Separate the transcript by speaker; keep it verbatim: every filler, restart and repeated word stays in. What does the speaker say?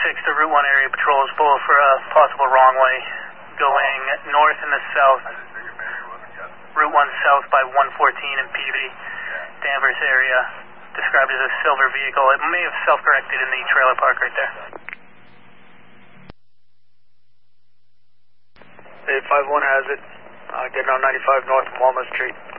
Speaker 1: six to Route one area patrols, both for a possible wrong way, going north and the south. Route one south by one fourteen in Peabody, Danvers area, described as a silver vehicle. It may have self-corrected in the trailer park right there.
Speaker 2: eight five one has it, uh, getting on ninety-five north of Walnut Street.